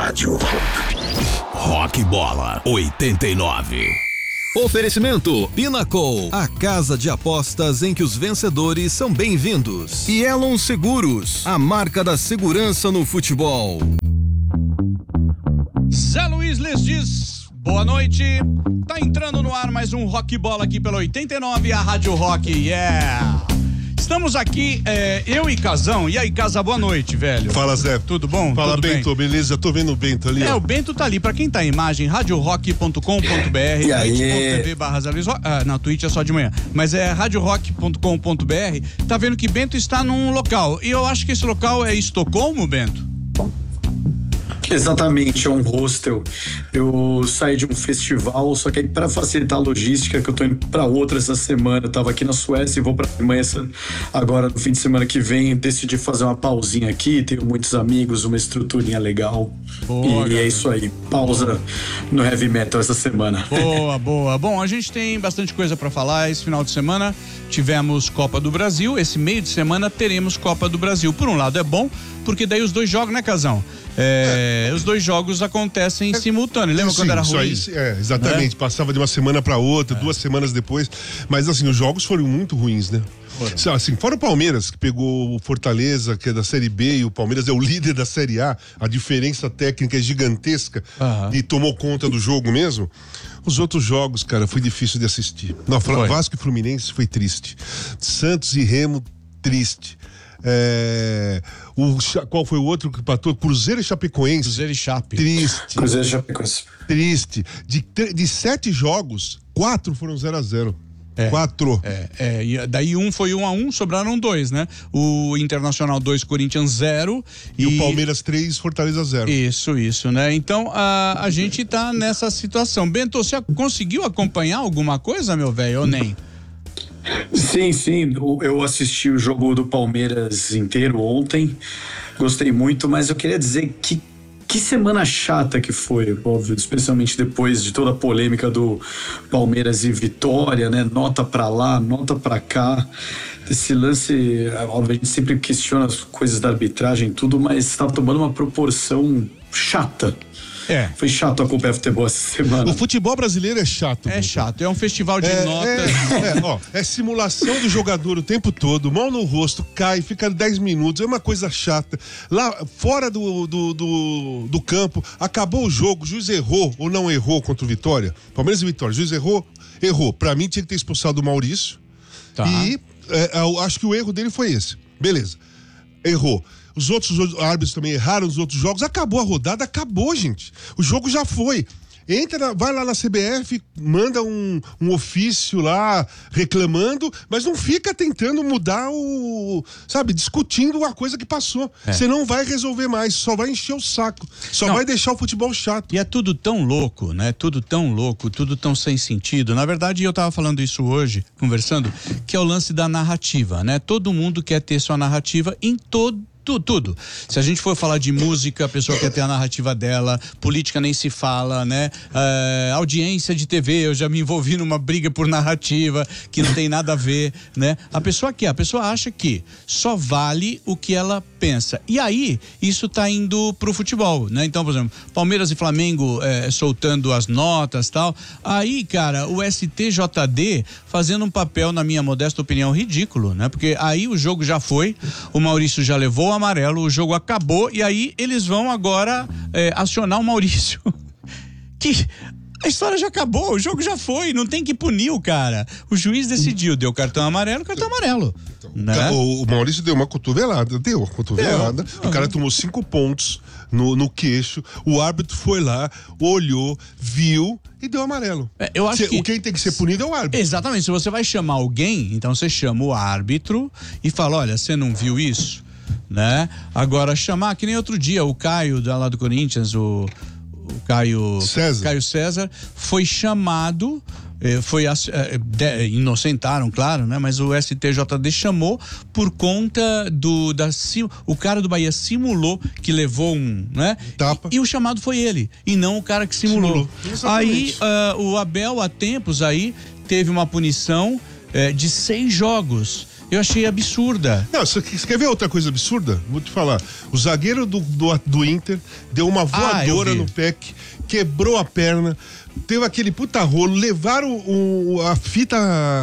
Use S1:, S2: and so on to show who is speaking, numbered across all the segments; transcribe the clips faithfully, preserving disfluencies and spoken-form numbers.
S1: Rádio Rock Bola oitenta e nove.
S2: Oferecimento Pinnacle, a casa de apostas em que os vencedores são bem-vindos. E Elon Seguros, a marca da segurança no futebol.
S3: Zé Luiz lhes diz boa noite. Tá entrando no ar mais um Rock Bola aqui pela oitenta e nove, a Rádio Rock, yeah! Estamos aqui, é, eu e Casão. E aí, Casa, boa noite, velho.
S4: Fala, Zé.
S3: Tudo bom?
S4: Fala,
S3: Tudo
S4: Bento,
S3: bem?
S4: beleza? Tô vendo o Bento ali.
S3: É,
S4: ó.
S3: o Bento tá ali. Pra quem tá em imagem, radio rock ponto com ponto b r, twitch ponto t v barra Zé Luiz Rock. Ah, não, Twitch é só de manhã. Mas é radio rock ponto com ponto b r. Tá vendo que Bento está num local. E eu acho que esse local é Estocolmo, Bento?
S5: Exatamente, é um hostel. Eu saí de um festival, só que aí para facilitar a logística, que eu tô indo para outra essa semana. Eu tava aqui na Suécia e vou para Alemanha agora no fim de semana que vem. Decidi fazer uma pausinha aqui, tenho muitos amigos, uma estruturinha legal. Boa, e é isso aí, pausa boa. No heavy metal essa semana.
S3: Boa, boa. Bom, a gente tem bastante coisa para falar. Esse final de semana tivemos Copa do Brasil, esse meio de semana teremos Copa do Brasil. Por um lado é bom, porque daí os dois jogam, né, Casão? É, é. Os dois jogos acontecem é. simultâneo. Lembra
S4: Sim,
S3: quando era ruim?
S4: Isso aí, é, exatamente. É. Passava de uma semana para outra, é. duas semanas depois. Mas assim, os jogos foram muito ruins, né? Foram. Assim, fora o Palmeiras, que pegou o Fortaleza, que é da Série B, e o Palmeiras é o líder da Série A, a diferença técnica é gigantesca, uhum. e tomou conta do jogo mesmo. Os outros jogos, cara, foi difícil de assistir. Não, foi. Vasco e Fluminense foi triste. Santos e Remo, triste. É, o, qual foi o outro que empatou? Cruzeiro e Chapecoense.
S3: Cruzeiro e Chape.
S4: Triste.
S5: Cruzeiro e Chapecoense.
S4: Triste. De, de sete jogos, quatro foram zero a zero.
S3: É,
S4: Quatro.
S3: É, é, e daí um foi um a um, sobraram dois, né? O Internacional dois, Corinthians zero.
S4: E, e o Palmeiras três, Fortaleza zero.
S3: Isso, isso, né? Então a, a gente tá nessa situação. Bento, você conseguiu acompanhar alguma coisa, meu velho, ou nem?
S5: Sim, sim, eu assisti o jogo do Palmeiras inteiro ontem, gostei muito, mas eu queria dizer que que semana chata que foi, óbvio, especialmente depois de toda a polêmica do Palmeiras e Vitória, né? Nota pra lá, nota pra cá. Esse lance, óbvio, a gente sempre questiona as coisas da arbitragem e tudo, mas está tomando uma proporção chata.
S3: É.
S5: Foi chato acompanhar futebol essa semana.
S4: O futebol brasileiro é chato.
S3: É
S4: muito.
S3: chato, é um festival de
S4: é,
S3: notas.
S4: É, é, ó, é simulação do jogador o tempo todo, mão no rosto, cai, fica dez minutos, é uma coisa chata. Lá fora do, do, do, do campo, acabou o jogo, o juiz errou ou não errou contra o Vitória. Palmeiras e Vitória, o juiz errou, errou. Pra mim tinha que ter expulsado o Maurício. Tá. E é, eu acho que o erro dele foi esse. Beleza, errou. Os outros árbitros também erraram nos outros jogos. Acabou a rodada, acabou, gente. O jogo já foi. Entra, na, vai lá na C B F, manda um, um ofício lá reclamando, mas não fica tentando mudar o... Sabe, discutindo uma coisa que passou. É. Você não vai resolver mais, só vai encher o saco. Só não. vai deixar o futebol chato.
S3: E é tudo tão louco, né? Tudo tão louco, tudo tão sem sentido. Na verdade, eu tava falando isso hoje, conversando, que é o lance da narrativa, né? Todo mundo quer ter sua narrativa em todo Tudo, tudo. Se a gente for falar de música, a pessoa quer ter a narrativa dela, política nem se fala, né? Uh, audiência de T V, eu já me envolvi numa briga por narrativa que não tem nada a ver, né? A pessoa quer, a pessoa acha que só vale o que ela pensa. E aí, isso tá indo pro futebol, né? Então, por exemplo, Palmeiras e Flamengo eh, soltando as notas e tal. Aí, cara, o S T J D fazendo um papel, na minha modesta opinião, ridículo, né? Porque aí o jogo já foi, o Maurício já levou o amarelo, o jogo acabou e aí eles vão agora é, acionar o Maurício. Que a história já acabou, o jogo já foi, não tem que punir o cara. O juiz decidiu, deu cartão amarelo, cartão amarelo. Então, né?
S4: o, o Maurício deu uma cotovelada, deu uma cotovelada, deu. O cara tomou cinco pontos no, no queixo, o árbitro foi lá, olhou, viu e deu amarelo.
S3: É, eu acho
S4: Cê,
S3: que...
S4: O quem tem que ser punido é o árbitro.
S3: Exatamente, se você vai chamar alguém, então você chama o árbitro e fala, olha, você não viu isso? Né? Agora chamar, que nem outro dia, o Caio da lá do Corinthians, o, o Caio
S4: César.
S3: Caio César foi chamado, eh, foi eh, de, inocentaram, claro, né? Mas o S T J D chamou por conta do da o cara do Bahia simulou que levou um, né?
S4: Tapa.
S3: E, e o chamado foi ele e não o cara que simulou.
S4: simulou.
S3: Aí uh, o Abel há tempos aí teve uma punição eh, de seis jogos. Eu achei absurda.
S4: Não, você quer ver outra coisa absurda? Vou te falar. O zagueiro do, do, do Inter deu uma voadora
S3: ah,
S4: no P E C, quebrou a perna, teve aquele puta rolo, levaram o, a fita...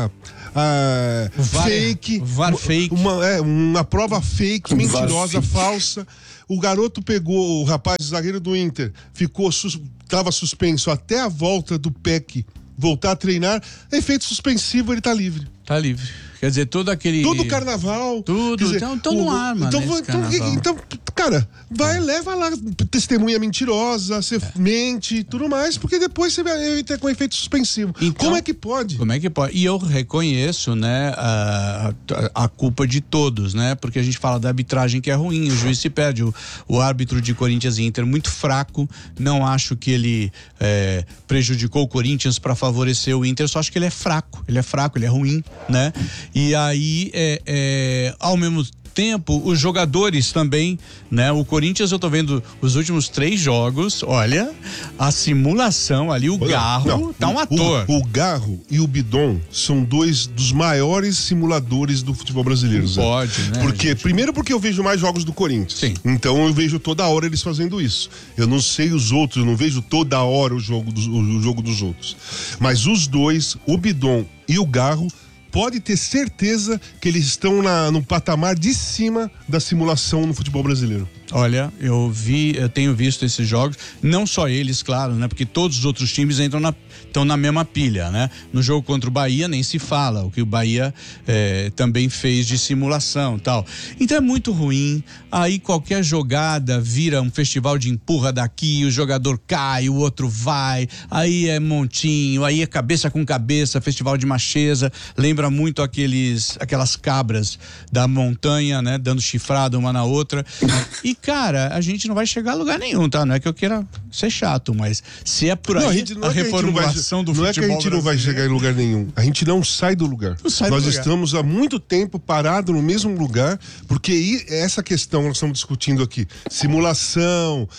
S4: A
S3: o VAR,
S4: fake,
S3: o VAR fake.
S4: Uma, é, uma prova fake,
S5: Um
S4: mentirosa,
S5: fake.
S4: falsa. O garoto pegou, o rapaz, o zagueiro do Inter, ficou, estava suspenso até a volta do P E C voltar a treinar. Efeito suspensivo, ele tá livre.
S3: Tá livre. Quer dizer, todo aquele...
S4: Todo carnaval.
S3: Tudo,
S4: dizer,
S3: então, então não arma,
S4: então,
S3: né, esse
S4: então,
S3: carnaval.
S4: então, cara, vai, leva lá testemunha mentirosa, você é. mente e tudo mais, porque depois você vai ter com efeito suspensivo.
S3: Então,
S4: como é que pode?
S3: Como é que pode? E eu reconheço, né, a, a, a culpa de todos, né, porque a gente fala da arbitragem que é ruim, o juiz se perde, o, o árbitro de Corinthians e Inter muito fraco, não acho que ele é, prejudicou o Corinthians para favorecer o Inter, só acho que ele é fraco, ele é fraco, ele é ruim, né, e aí, é, é, ao mesmo tempo, os jogadores também, né? O Corinthians, eu tô vendo os últimos três jogos, olha, a simulação ali, o Garro
S4: não,
S3: tá um ator.
S4: O, o Garro e o Bidon são dois dos maiores simuladores do futebol brasileiro, Zé.
S3: Pode, né?
S4: Porque,
S3: gente?
S4: primeiro porque eu vejo mais jogos do Corinthians.
S3: Sim.
S4: Então eu vejo toda hora eles fazendo isso. Eu não sei os outros, eu não vejo toda hora o jogo dos, o jogo dos outros. Mas os dois, o Bidon e o Garro, pode ter certeza que eles estão na, no patamar de cima da simulação no futebol brasileiro.
S3: Olha, eu vi, eu tenho visto esses jogos, não só eles, claro, né? Porque todos os outros times entram na, estão na mesma pilha, né? No jogo contra o Bahia nem se fala, o que o Bahia eh, também fez de simulação e tal. Então é muito ruim, aí qualquer jogada vira um festival de empurra daqui, o jogador cai, o outro vai, aí é montinho, aí é cabeça com cabeça, festival de macheza, lembra muito aqueles, aquelas cabras da montanha, né? Dando chifrada uma na outra. E cara, a gente não vai chegar a lugar nenhum, tá? Não é que eu queira ser chato, mas se é por aí,
S4: não, a, gente, não
S3: a
S4: é que a
S3: reformulação
S4: vai,
S3: do
S4: não
S3: futebol
S4: é que a gente não vai chegar em lugar nenhum. A gente não sai do lugar.
S3: Não sai
S4: nós
S3: do lugar.
S4: estamos há muito tempo parados no mesmo lugar, porque essa questão que nós estamos discutindo aqui, simulação,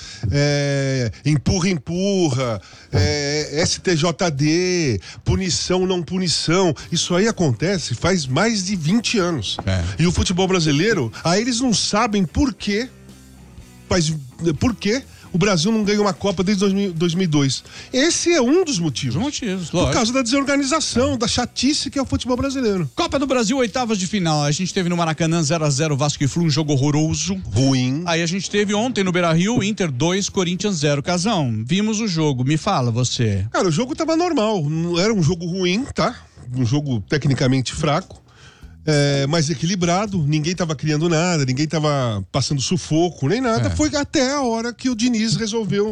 S4: é, empurra, empurra, é, S T J D, punição, não punição, isso aí acontece faz mais de vinte anos.
S3: É.
S4: E o futebol brasileiro, aí eles não sabem por quê. Mas por que o Brasil não ganha uma Copa desde dois mil e dois? Esse é um dos motivos.
S3: Os motivos,
S4: Por
S3: lógico.
S4: causa da desorganização, da chatice que é o futebol brasileiro.
S3: Copa do Brasil, oitavas de final. A gente teve no Maracanã zero a zero Vasco e Flu, um jogo horroroso.
S4: Ruim.
S3: Aí a gente teve ontem no Beira-Rio, Inter dois, Corinthians zero. Casão, vimos o jogo. Me fala, você.
S4: Cara, o jogo tava normal. Não era um jogo ruim, tá? Um jogo tecnicamente fraco. É, mais equilibrado, ninguém tava criando nada, ninguém tava passando sufoco, nem nada.
S3: É.
S4: Foi até a hora que o Diniz resolveu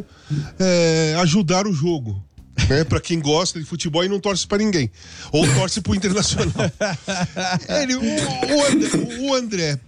S4: é, ajudar o jogo. Né, para quem gosta de futebol e não torce para ninguém. Ou torce pro Internacional. Ele, o, o, André, o André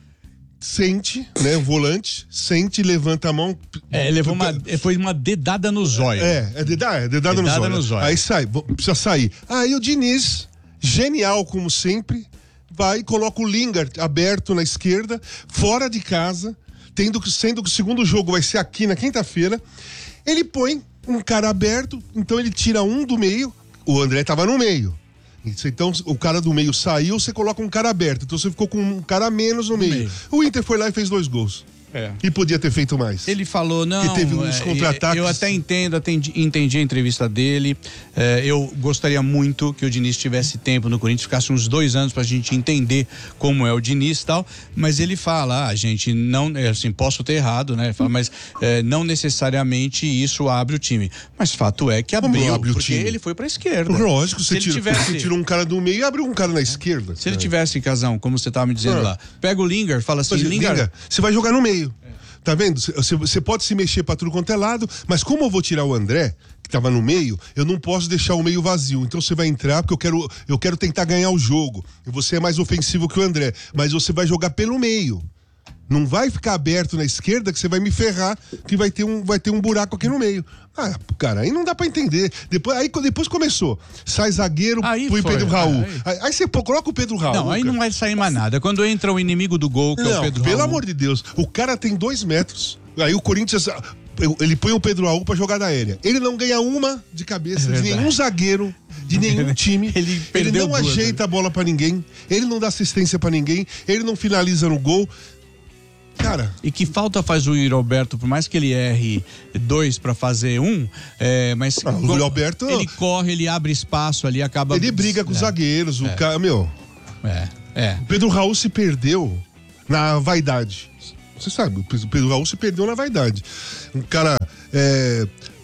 S4: sente, né? O volante, sente, levanta a mão.
S3: É, levou uma, foi uma dedada no zóio.
S4: É, é dedada, é dedada,
S3: Dedada
S4: no
S3: no
S4: zóio.
S3: zóio.
S4: Aí sai, precisa sair. Aí o Diniz, genial como sempre, vai e coloca o Lingard aberto na esquerda, fora de casa, tendo que, sendo que o segundo jogo vai ser aqui na quinta-feira. Ele põe um cara aberto, então ele tira um do meio, o André tava no meio. Então o cara do meio saiu, você coloca um cara aberto, então você ficou com um cara a menos no meio.
S3: meio.
S4: O Inter foi lá e fez dois gols.
S3: É.
S4: E podia ter feito mais.
S3: Ele falou, não.
S4: Que teve uns
S3: é,
S4: contra-ataques.
S3: Eu até entendo, atendi, entendi a entrevista dele. É, eu gostaria muito que o Diniz tivesse tempo no Corinthians, ficasse uns dois anos pra gente entender como é o Diniz e tal. Mas ele fala, ah, gente, não, assim, posso ter errado, né? Ele fala, mas é, não necessariamente isso abre o time. Mas fato é que abriu,
S4: Como abre o
S3: porque
S4: time?
S3: ele foi pra esquerda.
S4: Lógico,
S3: Se
S4: você,
S3: ele
S4: tira,
S3: tivesse-
S4: você tirou um cara do meio e abriu um cara na esquerda.
S3: Se ele tivesse, Casão, como você tava me dizendo
S4: Ah.
S3: lá, pega o Lingard, fala assim,
S4: Mas,
S3: Lingard,
S4: Linga, você vai jogar no meio. Tá vendo? Você, você pode se mexer pra tudo quanto é lado, mas como eu vou tirar o André, que tava no meio, eu não posso deixar o meio vazio. Então você vai entrar porque eu quero, eu quero tentar ganhar o jogo. E você é mais ofensivo que o André, mas você vai jogar pelo meio. Não vai ficar aberto na esquerda que você vai me ferrar, que vai ter um, vai ter um buraco aqui no meio. Ah, cara, aí não dá pra entender. Depois, aí depois começou. Sai zagueiro,
S3: Aí
S4: põe
S3: foi,
S4: Pedro Raul.
S3: aí-
S4: Aí, aí você pô, coloca o Pedro Raul.
S3: não, aí
S4: cara.
S3: não vai sair mais nada. Quando entra o inimigo do gol, que é o
S4: Não,
S3: Pedro
S4: pelo
S3: Raul.
S4: amor de Deus. O cara tem dois metros. Aí o Corinthians, ele põe o Pedro Raul pra jogada aérea. Ele não ganha uma de cabeça
S3: É
S4: de
S3: verdade.
S4: nenhum zagueiro de nenhum time.
S3: Ele
S4: Ele
S3: perdeu
S4: não
S3: duas,
S4: ajeita a bola pra ninguém, ele não dá assistência pra ninguém, ele não finaliza no gol. Cara.
S3: E que falta faz o Yuri Alberto, por mais que ele erre dois pra fazer um, é, mas
S4: Ah, o Yuri Alberto-
S3: ele corre, ele abre espaço ali, acaba.
S4: Ele briga com os
S3: é,
S4: zagueiros, o
S3: é.
S4: cara, meu.
S3: É, é.
S4: O Pedro Raul se perdeu na vaidade. Você sabe, o Pedro Raul se perdeu na vaidade. Um cara é,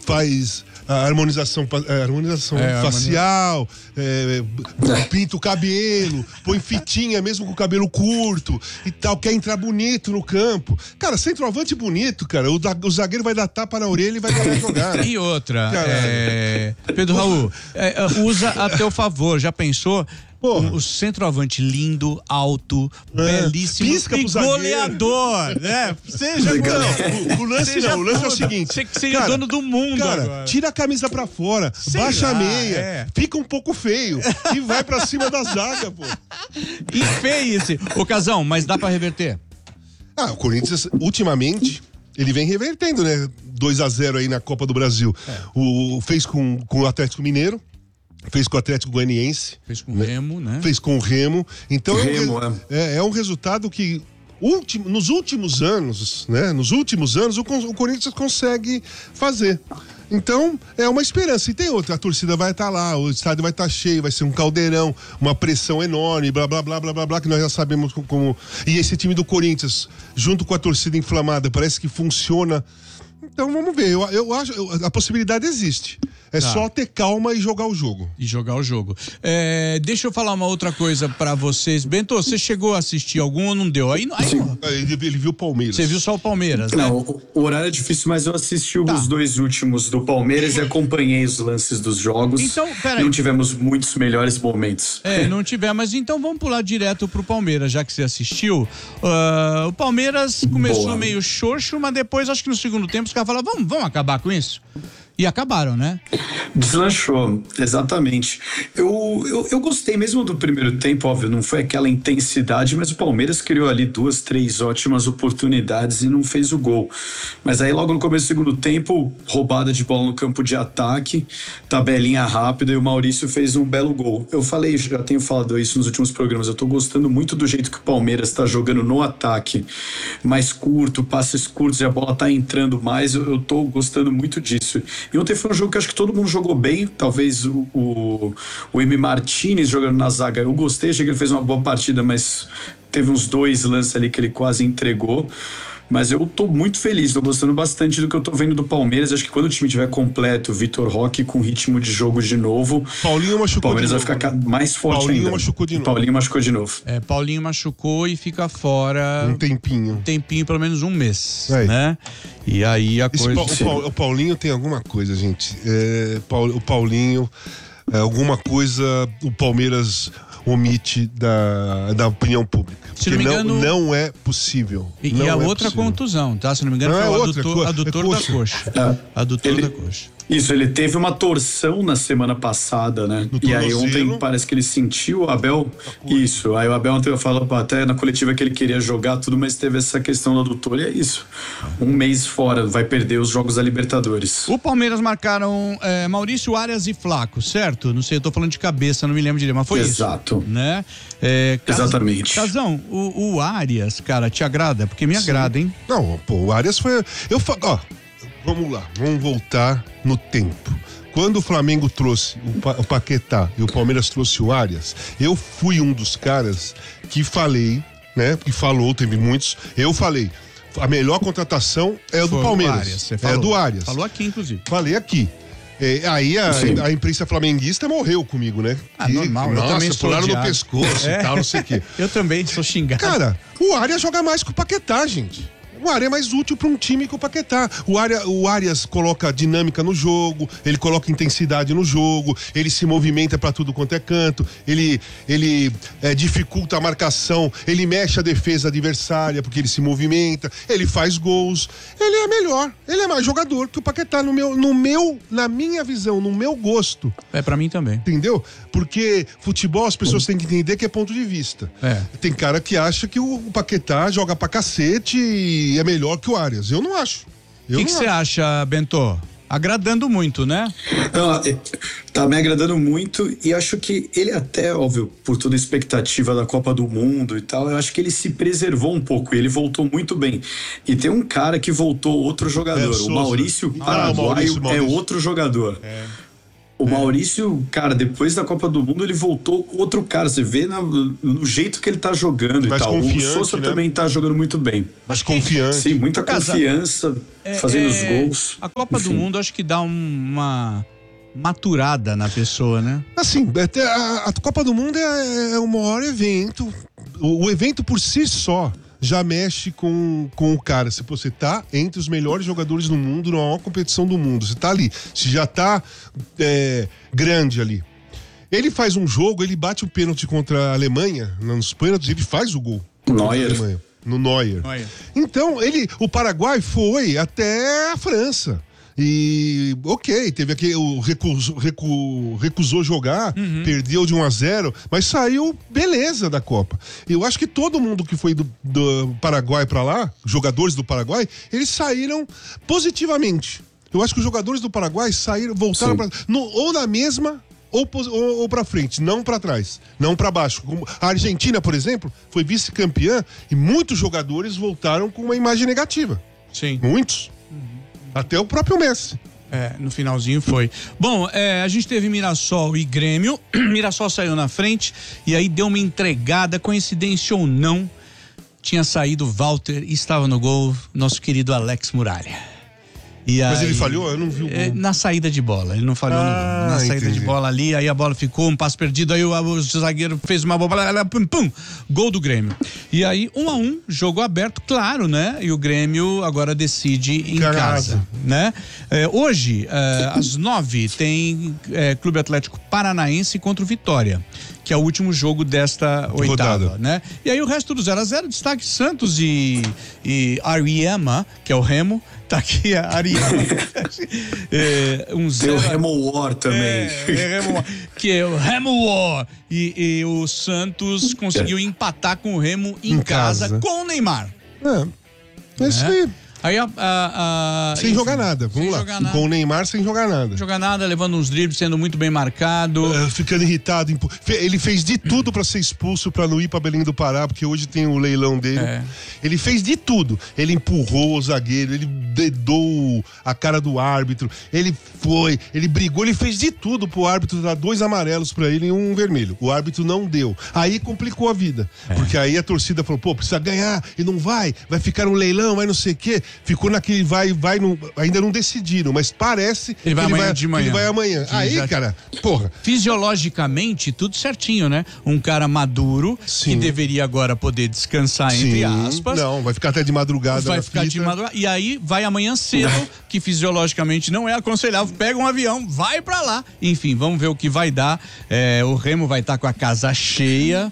S4: faz a harmonização, a harmonização
S3: É,
S4: facial, é, pinta o cabelo, põe fitinha mesmo com o cabelo curto e tal, quer entrar bonito no campo. Cara, centroavante bonito, cara, o, da, o zagueiro vai dar tapa na orelha e vai ganhar jogar.
S3: E outra,
S4: Caralho.
S3: é, Pedro Raul, é, é, usa a teu favor, já pensou?
S4: Porra.
S3: O, o centroavante lindo, alto,
S4: É,
S3: belíssimo
S4: pisca
S3: e
S4: pro zagueiro.
S3: goleador, né? Seja
S5: Legal.
S4: Não, o, o lance
S3: Seja
S4: não, o lance é o
S3: tudo.
S4: seguinte.
S3: Você que seja
S4: cara,
S3: dono do mundo
S4: Cara,
S3: agora.
S4: tira a camisa pra fora,
S3: Sei
S4: baixa
S3: lá,
S4: a meia,
S3: é.
S4: fica um pouco feio e vai pra cima da zaga, pô.
S3: E feio esse. Ô, Casão, mas dá pra reverter?
S4: Ah, o Corinthians, ultimamente, ele vem revertendo, né? dois a zero aí na Copa do Brasil.
S3: É.
S4: O, fez com, com o Atlético Mineiro, fez com o Atlético Goianiense,
S3: Fez com o Remo, né?
S4: fez com o Remo. Então
S5: Remo,
S4: é, um, é, é um resultado que ultim, nos últimos anos, né? Nos últimos anos, o, o Corinthians consegue fazer. Então, é uma esperança. E tem outra, a torcida vai estar lá, o estádio vai estar cheio, vai ser um caldeirão, uma pressão enorme, blá, blá, blá, blá, blá, blá, que nós já sabemos como... como... E esse time do Corinthians, junto com a torcida inflamada, parece que funciona. Então, vamos ver. Eu, eu acho, eu, a possibilidade existe. É
S3: Tá.
S4: só ter calma e jogar o jogo.
S3: E jogar o jogo. É, deixa eu falar uma outra coisa pra vocês. Bento, você chegou a assistir algum ou não deu? Aí, aí não.
S4: Ele, ele viu o Palmeiras.
S3: Você viu só o Palmeiras, né?
S5: Não, o o horário é difícil, mas eu assisti
S3: Tá.
S5: os dois últimos do Palmeiras e acompanhei os lances dos jogos.
S3: Então, peraí.
S5: Não tivemos muitos melhores momentos.
S3: É, não tiver, mas então vamos pular direto pro Palmeiras, já que você assistiu. Ah, o Palmeiras começou
S5: Boa.
S3: meio xoxo, mas depois, acho que no segundo tempo, os caras falaram, vamos, vamos acabar com isso? E acabaram, né?
S5: Deslanchou, exatamente. Eu, eu, eu gostei mesmo do primeiro tempo, óbvio, não foi aquela intensidade, mas o Palmeiras criou ali duas, três ótimas oportunidades e não fez o gol. Mas aí logo no começo do segundo tempo, roubada de bola no campo de ataque, tabelinha rápida e o Maurício fez um belo gol. Eu falei, já tenho falado isso nos últimos programas, eu tô gostando muito do jeito que o Palmeiras tá jogando no ataque, mais curto, passes curtos e a bola tá entrando mais, eu, eu tô gostando muito disso. E ontem foi um jogo que acho que todo mundo jogou bem, talvez o, o, o M. Martinez jogando na zaga, eu gostei, achei que ele fez uma boa partida, mas teve uns dois lances ali que ele quase entregou. Mas eu tô muito feliz, tô gostando bastante do que eu tô vendo do Palmeiras. Acho que quando o time tiver completo, Vitor Roque com ritmo de jogo de novo,
S4: Paulinho
S5: o
S4: machucou
S5: Palmeiras
S4: de
S5: vai
S4: novo,
S5: ficar
S4: né?
S5: mais forte
S4: Paulinho
S5: ainda.
S4: machucou de novo.
S5: Paulinho machucou de novo.
S3: É, Paulinho machucou e fica fora
S4: Um tempinho.
S3: um tempinho, pelo menos um mês,
S4: É.
S3: né? E aí a
S4: Esse
S3: coisa...
S4: Pa- o, Paul- o Paulinho tem alguma coisa, gente. É, Paul- o Paulinho, é, alguma coisa o Palmeiras omite da, da opinião pública.
S3: Se não
S4: Porque
S3: me engano-
S4: não é possível.
S3: E,
S4: não
S3: e a
S4: é
S3: outra
S4: possível.
S3: contusão, tá? Se não me engano,
S4: Não,
S3: foi
S4: é
S3: o
S4: outra,
S3: adutor,
S4: é co-
S3: adutor
S4: é
S3: da
S4: coxa.
S3: coxa.
S5: É.
S3: Adutor
S5: Ele-
S3: da coxa.
S5: Isso, ele teve uma torção na semana passada, né?
S4: No
S5: E aí
S4: tornozelo.
S5: ontem parece que ele sentiu o Abel. Isso, aí o Abel ontem falou até na coletiva que ele queria jogar tudo, mas teve essa questão do adutor e é isso. Um mês fora, vai perder os jogos da Libertadores.
S3: O Palmeiras marcaram é, Maurício, Arias e Flaco, certo? Não sei, eu tô falando de cabeça, não me lembro direito, mas foi
S5: Exato.
S3: isso. Né? É, Cas-
S5: Exatamente.
S3: Casão, o, o Arias, cara, te agrada? Porque me agrada, hein?
S4: Não, pô, o Arias foi. Eu fa... Ó, vamos lá, vamos voltar no tempo. Quando o Flamengo trouxe o, pa... o Paquetá e o Palmeiras trouxe o Arias, eu fui um dos caras que falei, né? Que falou, teve muitos. Eu falei, a melhor contratação é a do
S3: Foi o
S4: Palmeiras.
S3: Arias, você
S4: é a
S3: falou.
S4: do Arias.
S3: Falou aqui, inclusive.
S4: Falei aqui. É, aí a,
S5: Sim.
S4: a imprensa flamenguista morreu comigo, né?
S3: Ah,
S4: Que-
S3: normal, eu
S4: Nossa,
S3: também sou
S4: pularam no
S3: odiado.
S4: pescoço
S3: É.
S4: e tal, não sei o quê.
S3: Eu também sou xingado.
S4: Cara, o Arias joga mais que o Paquetá, gente. O Arias é mais útil para um time que o Paquetá. O Arias, o Arias coloca dinâmica no jogo, ele coloca intensidade no jogo, ele se movimenta para tudo quanto é canto, ele, ele é, dificulta a marcação, ele mexe a defesa adversária porque ele se movimenta, ele faz gols. Ele é melhor, ele é mais jogador que o Paquetá no meu, no meu, na minha visão, no meu gosto.
S3: É pra mim também.
S4: Entendeu? Porque futebol as pessoas têm que entender que é ponto de vista.
S3: É.
S4: Tem cara que acha que o Paquetá joga pra cacete e é melhor que o Arias. Eu não acho.
S3: O
S4: Eu
S3: que
S4: não
S3: você
S4: acho.
S3: acha, Bento? agradando muito, né?
S5: Não, tá me agradando muito e acho que ele até, óbvio, por toda a expectativa da Copa do Mundo e tal, eu acho que ele se preservou um pouco, ele voltou muito bem. E tem um cara que voltou, outro jogador,
S4: É,
S5: o Maurício
S4: ah,
S5: Paraguaio
S4: Maurício, Maurício.
S5: é outro jogador.
S4: É.
S5: O Maurício, cara, depois da Copa do Mundo, ele voltou outro cara. Você vê na, no jeito que ele tá jogando
S4: Mais
S5: e tal. O
S4: confiante,
S5: Sousa
S4: né?
S5: também tá jogando muito bem.
S4: Mas confiante.
S5: Sim, muita
S3: Casa,
S5: confiança,
S3: É,
S5: fazendo
S3: é,
S5: os gols.
S3: A Copa
S5: Enfim.
S3: do Mundo acho que dá um- uma maturada na pessoa, né?
S4: Assim, até a, a Copa do Mundo é, é o maior evento. O, o evento por si só já mexe com, com o cara. Se você tá entre os melhores jogadores do mundo, na maior competição do mundo, você tá ali, se já tá é, grande ali. Ele faz um jogo, ele bate o pênalti contra a Alemanha, nos pênaltis ele faz o gol. contra a
S5: Neuer.
S4: Alemanha, no Neuer.
S3: Neuer.
S4: Então, ele, o Paraguai foi até a França. E, ok, teve aquele. O recusou, recu, recusou jogar,
S3: Uhum.
S4: perdeu de um a zero, mas saiu beleza da Copa. Eu acho que todo mundo que foi do, do Paraguai pra lá, jogadores do Paraguai, eles saíram positivamente. Eu acho que os jogadores do Paraguai saíram, voltaram pra, no, ou na mesma. Ou, pos- ou, ou para frente, não para trás, não para baixo. Como a Argentina, por exemplo, foi vice-campeã e muitos jogadores voltaram com uma imagem negativa.
S3: Sim.
S4: Muitos. Até o próprio Messi.
S3: É, no finalzinho foi. Bom, é, a gente teve Mirassol e Grêmio. Mirassol saiu na frente e aí deu uma entregada, coincidência ou não, tinha saído Walter e estava no gol nosso querido Alex Muralha. E
S4: Mas
S3: aí,
S4: ele falhou? Eu não vi o gol.
S3: é, na saída de bola, ele não falhou no
S4: Ah,
S3: gol. Na saída
S4: entendi.
S3: de bola ali, aí a bola ficou, um passo perdido, aí o, o zagueiro fez uma bola, pum, pum, gol do Grêmio. E aí, um a um, jogo aberto, claro, né? E o Grêmio agora decide em
S4: Casa.
S3: casa, né? É, hoje, é, às nove, tem é, Clube Atlético Paranaense contra o Vitória, que é o último jogo desta oitava,
S4: Rodada.
S3: né? E aí o resto do zero a zero, destaque Santos e, e Ariema, que é o Remo, tá aqui a Ariema. é, um
S5: Tem
S3: zero
S5: o Remo War também.
S3: é, é Remo, que é o Remo War. E, e o Santos conseguiu empatar com o Remo em,
S4: Em
S3: casa,
S4: casa.
S3: com o Neymar.
S4: É. É isso aí.
S3: Aí a, a- a-
S4: Sem
S3: enfim,
S4: jogar nada. Vamos
S3: sem
S4: lá.
S3: jogar nada.
S4: Com o Neymar sem jogar nada.
S3: Sem jogar nada, levando uns dribles, sendo muito bem marcado.
S4: É, ficando irritado. impu- Fe- Ele fez de tudo pra ser expulso, pra não ir pra Belém do Pará, porque hoje tem o leilão dele.
S3: É.
S4: Ele fez de tudo. Ele empurrou o zagueiro, ele dedou a cara do árbitro, ele foi, ele brigou, ele fez de tudo pro árbitro dar dois amarelos pra ele e um vermelho. O árbitro não deu. Aí complicou a vida.
S3: É.
S4: Porque aí a torcida falou, pô, precisa ganhar e não vai, vai ficar um leilão, vai não sei o quê. Ficou naquele vai, vai, não, ainda não decidiram, mas parece
S3: Ele vai
S4: que
S3: amanhã
S4: ele vai,
S3: de
S4: que
S3: manhã.
S4: ele vai amanhã.
S3: Sim,
S4: Aí,
S3: já-
S4: cara, porra.
S3: Fisiologicamente, tudo certinho, né? Um cara maduro, que
S4: Sim.
S3: deveria agora poder descansar, entre
S4: Sim,
S3: aspas.
S4: Não, vai ficar até de madrugada.
S3: Vai
S4: na
S3: ficar
S4: fita.
S3: de madrugada. E aí vai amanhã cedo, que fisiologicamente não é aconselhável. Pega um avião, vai pra lá. Enfim, vamos ver o que vai dar. É, o Remo vai estar com a casa cheia.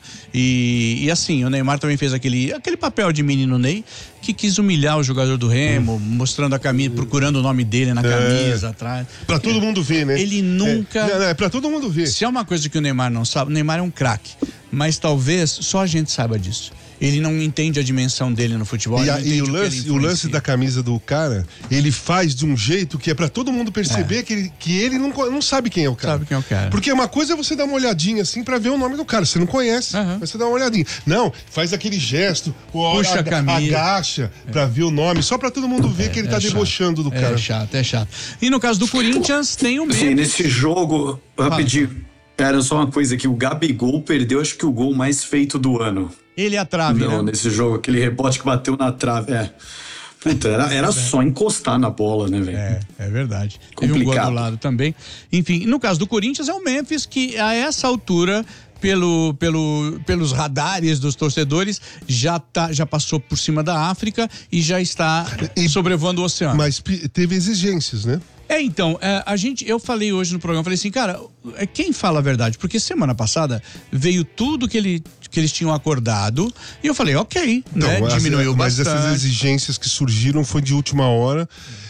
S3: E, e assim, o Neymar também fez aquele, aquele papel de menino Ney, que quis humilhar o jogador do Remo, mostrando a camisa, procurando o nome dele na camisa atrás.
S4: Pra todo mundo ver, né?
S3: Ele nunca-
S4: É, não, não, é pra todo mundo ver.
S3: Se é uma coisa que o Neymar não sabe, o Neymar é um craque. Mas talvez só a gente saiba disso. Ele não entende a dimensão dele no futebol.
S4: E,
S3: ele
S4: a-
S3: não
S4: e
S3: entende
S4: o
S3: que
S4: lance,
S3: ele
S4: o lance
S3: influencia.
S4: da camisa do cara, ele faz de um jeito que é pra todo mundo perceber que ele, que ele não, co- não sabe quem é o cara.
S3: Sabe quem é o cara.
S4: Porque uma coisa é você dar uma olhadinha assim pra ver o nome do cara. Você não conhece,
S3: Aham.
S4: mas você dá uma olhadinha. Não, faz aquele gesto, ó,
S3: Puxa a
S4: aga-
S3: camisa.
S4: agacha pra ver o nome, só pra todo mundo ver que ele tá
S3: É chato.
S4: debochando do cara.
S3: É chato, é chato. E no caso do Corinthians, tem o
S5: Sim,
S3: mesmo.
S5: nesse jogo, rapidinho, era só uma coisa que o Gabigol perdeu, acho que o gol mais feito do ano.
S3: Ele é a trave,
S5: Não,
S3: né?
S5: nesse jogo, aquele rebote que bateu na trave. É. Puta, era, era só encostar na bola, né, velho?
S3: É, é verdade. Teve um gol
S5: Complicado.
S3: do lado também. Enfim, no caso do Corinthians é o Memphis, que a essa altura, pelo, pelo, pelos radares dos torcedores, já, tá, já passou por cima da África e já está
S4: E-
S3: sobrevoando o oceano.
S4: Mas pi- teve exigências, né?
S3: É, então, é, a gente, eu falei hoje no programa, falei assim, cara, é, quem fala a verdade? Porque semana passada veio tudo que, ele, que eles tinham acordado e eu falei, ok, né?
S4: Então, as-
S3: Diminuiu
S4: mas
S3: bastante.
S4: essas exigências que surgiram foi de última hora.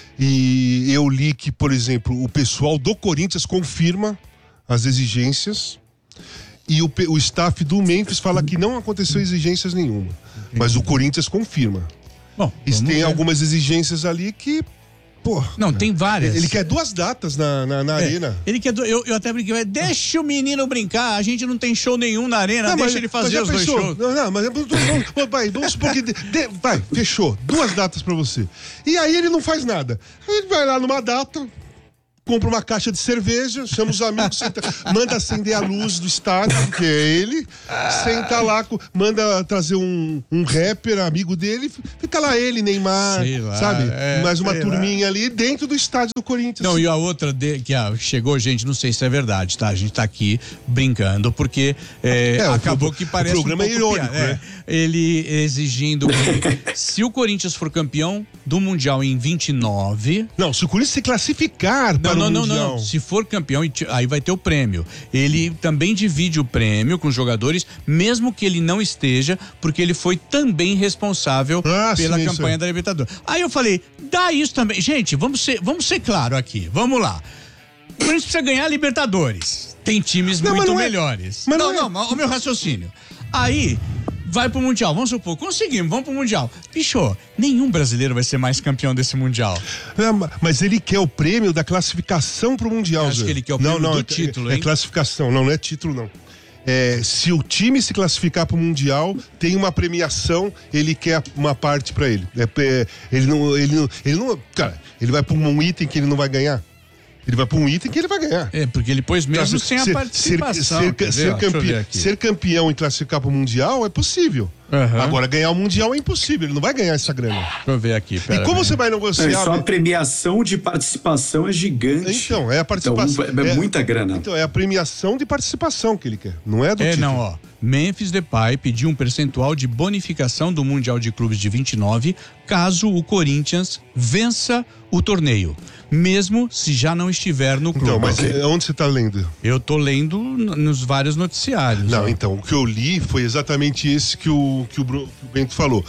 S4: E eu li que, por exemplo, o pessoal do Corinthians confirma as exigências. E o, pe- o staff do Memphis fala que não aconteceu exigências nenhuma. Mas o Corinthians confirma.
S3: Bom,
S4: E
S3: vamos
S4: tem
S3: ver.
S4: algumas exigências ali que Pô,
S3: Não, tem várias.
S4: ele quer duas datas na, na, na
S3: É,
S4: arena.
S3: Ele quer. do- Eu, eu até brinquei, deixa o menino brincar. A gente não tem show nenhum na arena,
S4: Não,
S3: deixa
S4: mas-
S3: ele
S4: mas
S3: fazer
S4: já
S3: os dois
S4: pensou?
S3: shows.
S4: Não, não, mas vamos, vamos, vai, vamos supor que. de- de- vai, fechou. Duas datas pra você. E aí ele não faz nada. Aí ele vai lá numa data. Compra uma caixa de cerveja, chama os amigos, senta, manda acender a luz do estádio, que é ele, senta lá, co- manda trazer um, um rapper, amigo dele, fica lá ele, Neymar,
S3: Sei lá,
S4: sabe?
S3: é,
S4: Mais uma
S3: sei
S4: turminha ali dentro do estádio do Corinthians.
S3: Não, e a outra de- que ah, chegou, gente, não sei se é verdade, tá? A gente tá aqui brincando, porque é,
S4: É, o
S3: acabou
S4: pro-
S3: que
S4: o
S3: parece
S4: programa
S3: um
S4: é
S3: pouco
S4: irônico,
S3: piada,
S4: né?
S3: é. Ele exigindo que se o Corinthians for campeão do Mundial em vinte e nove...
S4: Não, se o Corinthians se classificar para
S3: Não,
S4: o
S3: não, não,
S4: Mundial.
S3: não. Se for campeão, aí vai ter o prêmio. Ele também divide o prêmio com os jogadores, mesmo que ele não esteja, porque ele foi também responsável
S4: Ah,
S3: pela
S4: sim,
S3: campanha
S4: sim.
S3: da Libertadores. Aí eu falei, dá isso também. Gente, vamos ser, vamos ser claro aqui. Vamos lá. O Corinthians precisa ganhar a Libertadores. Tem times
S4: Não, mas
S3: muito
S4: não é-
S3: melhores.
S4: mas
S3: não,
S4: não é-
S3: não, mas o meu raciocínio. Aí vai pro Mundial, vamos supor, conseguimos, vamos pro Mundial. Bicho, nenhum brasileiro vai ser mais campeão desse Mundial.
S4: É, ma- mas ele quer o prêmio da classificação pro Mundial,
S3: Acho
S4: Zé.
S3: que ele quer o
S4: não,
S3: prêmio
S4: não,
S3: do
S4: é-
S3: título,
S4: é,
S3: hein?
S4: É classificação, não, não é título, não. É, se o time se classificar pro Mundial, tem uma premiação, ele quer uma parte pra ele. É, é, ele não, ele não, ele não, cara, ele vai pra um item que ele não vai ganhar. Ele vai pra um item que ele vai ganhar.
S3: É, porque ele pôs mesmo
S4: Ser-
S3: sem a
S4: ser-
S3: participação.
S4: Ser,
S3: quer ver?
S4: ser
S3: Ó, deixa eu
S4: campe-
S3: ver aqui.
S4: ser campeão e classificar pro Mundial é possível.
S3: Aham.
S4: Agora, ganhar o Mundial é impossível, ele não vai ganhar essa grana.
S3: Deixa eu ver aqui, pera
S4: E como
S3: aí.
S4: você vai
S5: Não,
S4: negociar...
S5: e só a premiação de participação é gigante.
S4: Então, é a participação.
S5: Então, é muita grana.
S4: Então, é a premiação de participação que ele quer, não é do
S3: É,
S4: título.
S3: não, ó. Memphis Depay pediu um percentual de bonificação do Mundial de Clubes de vinte e nove caso o Corinthians vença o torneio, mesmo se já não estiver no clube.
S4: Então, mas é, onde você tá lendo?
S3: Eu tô lendo n- nos vários noticiários.
S4: Não,
S3: ó.
S4: então, o que eu li foi exatamente esse que o, que o, Bru- que o Bento falou.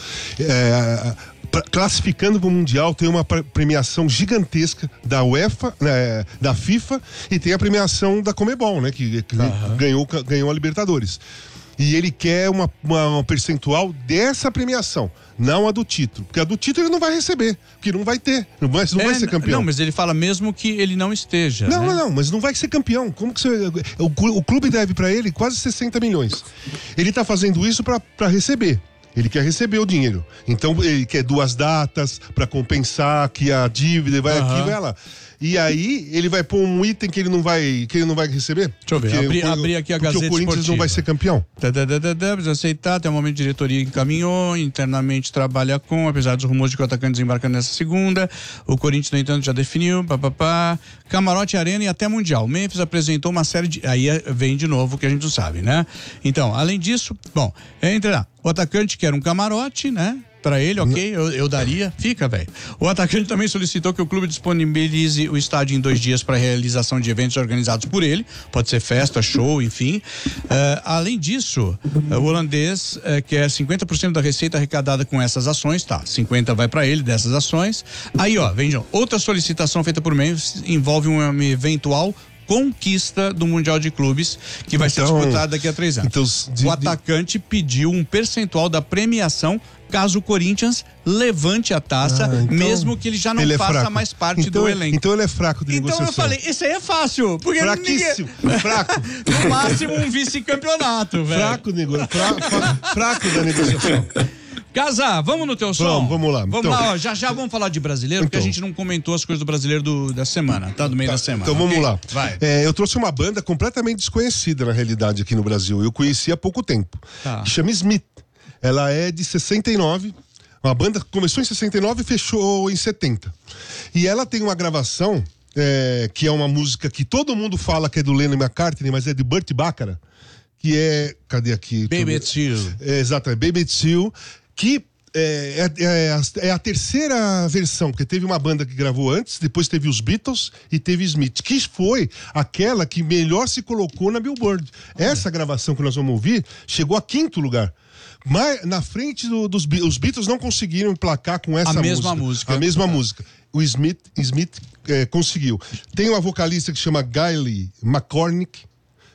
S4: É, pra- classificando para o Mundial tem uma pre- premiação gigantesca da UEFA, né, da FIFA, e tem a premiação da Comebol, né, que, que ganhou, ganhou a Libertadores. E ele quer uma, uma, um percentual dessa premiação, não a do título. Porque a do título ele não vai receber, porque não vai ter, não vai, não
S3: É,
S4: vai ser
S3: n-
S4: campeão.
S3: Não, mas ele fala mesmo que ele não esteja.
S4: Não,
S3: né?
S4: não, não, mas não vai ser campeão. Como que você. O, clu- o clube deve pra ele quase sessenta milhões. Ele tá fazendo isso pra pra receber. Ele quer receber o dinheiro. Então ele quer duas datas pra compensar que a dívida vai
S3: Aham.
S4: aqui, vai lá. E aí ele vai pôr um item que ele não vai, que ele não vai receber?
S3: Deixa eu ver,
S4: Porque
S3: abri-
S4: o-
S3: abri aqui a
S4: porque
S3: Gazeta
S4: o Corinthians
S3: Esportiva.
S4: não vai ser campeão.
S3: Tadadadadá, precisa aceitar, até o momento a diretoria encaminhou, internamente trabalha com, apesar dos rumores de que o atacante desembarca nessa segunda, o Corinthians, no entanto, já definiu, papapá, camarote, arena e até mundial. Memphis apresentou uma série de, aí é- vem de novo o que a gente não sabe, né? Então, além disso, bom, entra lá, o atacante quer um camarote, né? Pra ele, ok, eu, eu daria, fica, velho. O atacante também solicitou que o clube disponibilize o estádio em dois dias para realização de eventos organizados por ele, pode ser festa, show, enfim. Eh, além disso, eh, o holandês eh, quer cinquenta por cento da receita arrecadada com essas ações, tá? cinquenta vai para ele dessas ações. Aí, ó, vejam, outra solicitação feita por Memphis envolve uma eventual conquista do Mundial de Clubes, que vai ser
S4: Então-
S3: disputado daqui a três anos.
S4: então, de-
S3: o atacante pediu um percentual da premiação caso o Corinthians levante a taça,
S4: Ah, então
S3: mesmo que ele já não
S4: ele é
S3: faça
S4: fraco.
S3: mais parte
S4: Então
S3: do
S4: é-
S3: elenco.
S4: Então ele é fraco de
S3: Então
S4: negociação.
S3: eu falei, isso aí é fácil, porque
S4: Fraquíssimo,
S3: ninguém...
S4: fraco.
S3: no máximo um vice-campeonato, velho.
S4: Fraco, nego... fra... fra- fraco da negociação.
S3: Casar, vamos no teu som?
S4: Vamos, vamos lá.
S3: Vamos
S4: Então-
S3: lá, ó, já já vamos falar de brasileiro, porque a
S4: Então.
S3: gente não comentou as coisas do brasileiro do- da semana, tá? Do meio da semana.
S4: Então vamos
S3: ok?
S4: lá.
S3: Vai.
S4: É, eu trouxe uma banda completamente desconhecida na realidade aqui no Brasil. Eu conheci há pouco tempo.
S3: Tá.
S4: Que chama Smith. Ela é de sessenta e nove. Uma banda que começou em sessenta e nove e fechou em setenta. E ela tem uma gravação é, que é uma música que todo mundo fala que é do Lennon McCartney, mas é de Burt Bacharach, que é... Cadê aqui?
S3: Baby It's You.
S4: É, exato, é Baby It's You, que é, é, é a, é a terceira versão, porque teve uma banda que gravou antes, depois teve os Beatles e teve Smith, que foi aquela que melhor se colocou na Billboard. Essa gravação que nós vamos ouvir chegou a quinto lugar. Mas na frente do- dos Be- os Beatles não conseguiram emplacar com essa
S3: A
S4: música.
S3: mesma música.
S4: A mesma música. O Smith, Smith é, conseguiu. Tem uma vocalista que chama Gayle McCormick.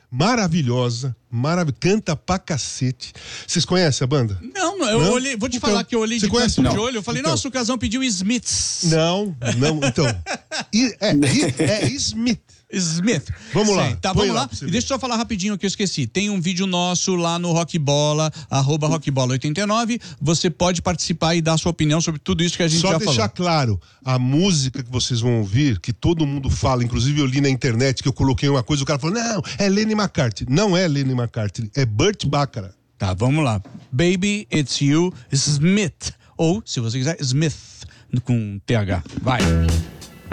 S4: maravilhosa, marav... canta pra cacete. Vocês conhecem a banda?
S3: Não, eu
S4: Não?
S3: olhei, vou te
S4: Então,
S3: falar que eu olhei
S4: você
S3: de
S4: conhece?
S3: canto de
S4: Não.
S3: olho, eu falei,
S4: Então.
S3: nossa, o Casão pediu Smiths.
S4: Não, não, então. I, é, I, é Smith.
S3: Smith.
S4: Vamos lá,
S3: Sei, tá,
S4: põe
S3: vamos
S4: lá
S3: lá.
S4: pra você
S3: E
S4: ver.
S3: deixa eu só falar rapidinho que eu esqueci. Tem um vídeo nosso lá no Rock Bola, arroba rockbola oitenta e nove. Você pode participar e dar sua opinião sobre tudo isso que a gente
S4: Só
S3: já
S4: deixar
S3: falou.
S4: claro, a música que vocês vão ouvir, que todo mundo fala, inclusive eu li na internet que eu coloquei uma coisa, o cara falou, não, é Lenny McCartney. Não é Lenny McCartney, é Burt Bacharach.
S3: Tá, vamos lá. Baby, It's You, Smith. Ou, se você quiser, Smith, com T H. Vai.